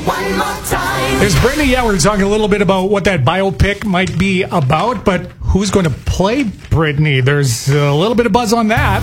one more time. There's Brittany. Yeah, we're talking a little bit about what that biopic might be about, but who's going to play Brittany? There's a little bit of buzz on that.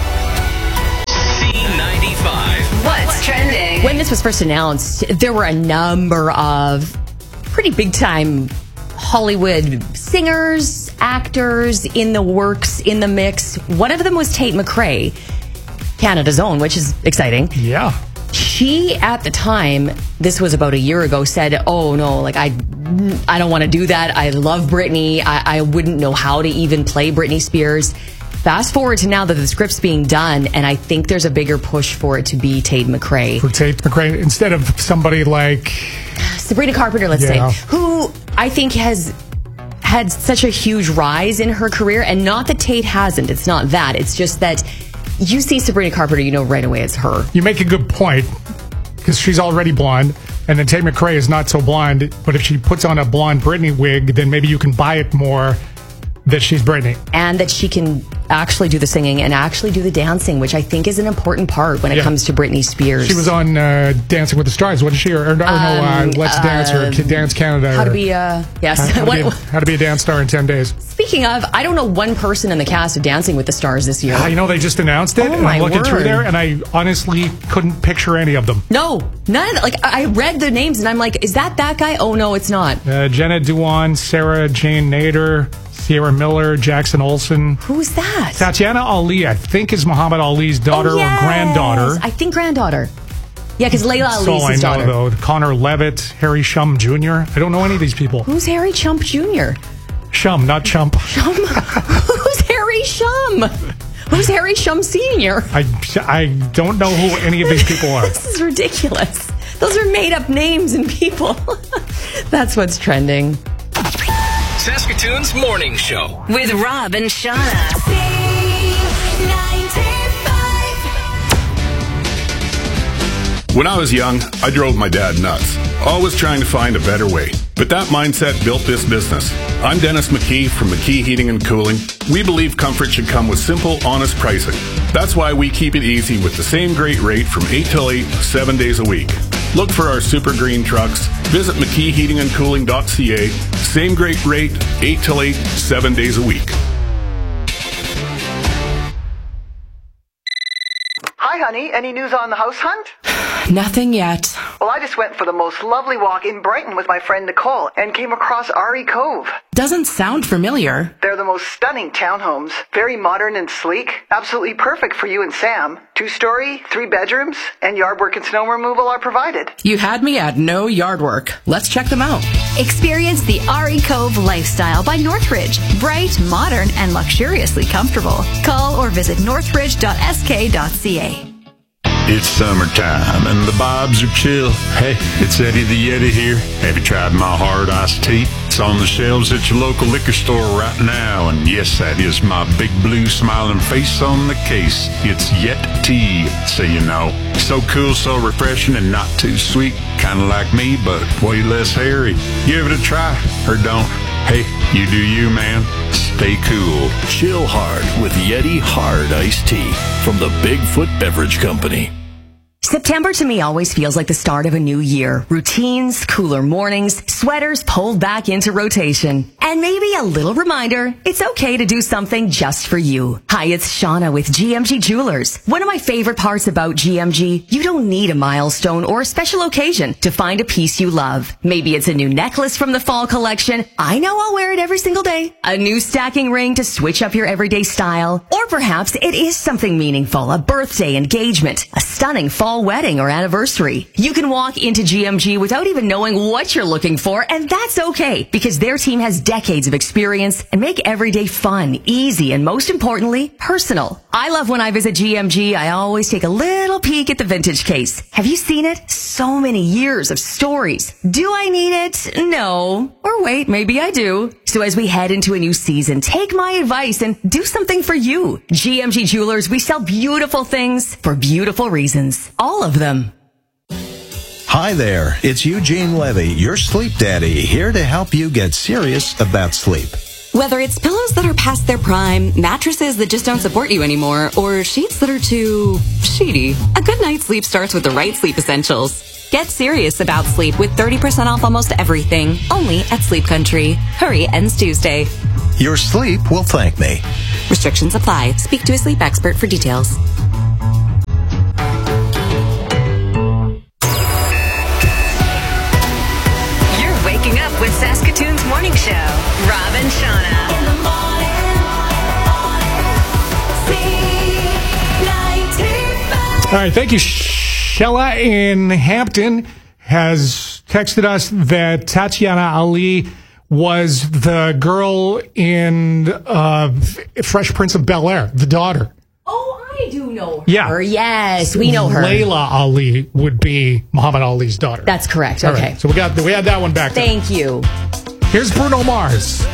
C95. What's trending? When this was first announced, there were a number of pretty big-time Hollywood singers, actors in the works, in the mix. One of them was Tate McRae, Canada's own, which is exciting. Yeah. She, at the time, this was about a year ago, said, oh, no, like, I don't want to do that. I love Britney. I wouldn't know how to even play Britney Spears. Fast forward to now that the script's being done, and I think there's a bigger push for it to be Tate McRae. For Tate McRae, instead of somebody like Sabrina Carpenter, let's Yeah. say, who I think has had such a huge rise in her career, and not that Tate hasn't. It's not that. It's just that you see Sabrina Carpenter, you know right away it's her. You make a good point, because she's already blonde, and then Tate McRae is not so blonde, but if she puts on a blonde Britney wig, then maybe you can buy it more that she's Britney. And that she can actually do the singing and actually do the dancing, which I think is an important part when it comes to Britney Spears. She was on Dancing with the Stars, wasn't she? Or no, Let's Dance, or Dance Canada. How to be yes. How to be a dance star in 10 days. Speaking of, I don't know one person in the cast of Dancing with the Stars this year. You know, they just announced it, and I'm looking through there, and I honestly couldn't picture any of them. No, none. Like, I read the names, and I'm like, is that guy? Oh, no, it's not. Jenna Dewan, Sarah Jane Nader, Sierra Miller, Jackson Olsen. Who's that? Tatiana Ali, I think, is Muhammad Ali's daughter or granddaughter. I think granddaughter. Yeah, because Layla Ali's his daughter. I know, though. Connor Levitt, Harry Shum Jr. I don't know any of these people. Who's Harry Chump Jr.? Shum, not Chump. Shum? Who's Harry Shum? Who's Harry Shum Sr.? I don't know who any of these people are. This is ridiculous. Those are made-up names and people. That's what's trending. Saskatoon's Morning Show. With Rob and Shauna. When I was young, I drove my dad nuts, always trying to find a better way. But that mindset built this business. I'm Dennis McKee from McKee Heating and Cooling. We believe comfort should come with simple, honest pricing. That's why we keep it easy with the same great rate from 8 till 8, 7 days a week. Look for our super green trucks. Visit McKeeHeatingandCooling.ca. Same great rate, 8 till 8, 7 days a week. Hi, honey. Any news on the house hunt? Nothing yet. Well, I just went for the most lovely walk in Brighton with my friend Nicole and came across Ari Cove. Doesn't sound familiar. They're the most stunning townhomes. Very modern and sleek. Absolutely perfect for you and Sam. 2-story, 3 bedrooms, and yard work and snow removal are provided. You had me at no yard work. Let's check them out. Experience the Ari Cove lifestyle by Northridge. Bright, modern, and luxuriously comfortable. Call or visit northridge.sk.ca. It's summertime and the vibes are chill. Hey, it's Eddie the Yeti here. Have you tried my hard iced tea? It's on the shelves at your local liquor store right now. And yes, that is my big blue smiling face on the case. It's Yet Tea, so you know. So cool, so refreshing, and not too sweet. Kind of like me, but way less hairy. Give it a try, or don't. Hey, you do you, man. Stay cool. Chill hard with Yeti Hard Iced Tea from the Bigfoot Beverage Company. September to me always feels like the start of a new year. Routines, cooler mornings, sweaters pulled back into rotation. And maybe a little reminder, it's okay to do something just for you. Hi, it's Shauna with GMG Jewelers. One of my favorite parts about GMG, you don't need a milestone or a special occasion to find a piece you love. Maybe it's a new necklace from the fall collection. I know I'll wear it every single day. A new stacking ring to switch up your everyday style. Or perhaps it is something meaningful, a birthday, engagement, a stunning fall wedding or anniversary. You can walk into GMG without even knowing what you're looking for, and that's okay because their team has decades of experience and make every day fun, easy, and most importantly, personal. I love when I visit GMG, I always take a little peek at the vintage case. Have you seen it? So many years of stories. Do I need it? No. Or wait, maybe I do. So as we head into a new season, take my advice and do something for you. GMG Jewelers, we sell beautiful things for beautiful reasons. All of them. Hi there, it's Eugene Levy, your sleep daddy, here to help you get serious about sleep. Whether it's pillows that are past their prime, mattresses that just don't support you anymore, or sheets that are too sheety, a good night's sleep starts with the right sleep essentials. Get serious about sleep with 30% off almost everything. Only at Sleep Country. Hurry ends Tuesday. Your sleep will thank me. Restrictions apply. Speak to a sleep expert for details. You're waking up with Saskatoon's morning show. Rob and Shauna. In the morning. All right, thank you. Shella in Hampton has texted us that Tatiana Ali was the girl in Fresh Prince of Bel-Air, the daughter. Oh, I do know her. Yeah. Yes, we know her. Layla Ali would be Muhammad Ali's daughter. That's correct. All Okay. right, so we had that one back there. Thank you. Here's Bruno Mars.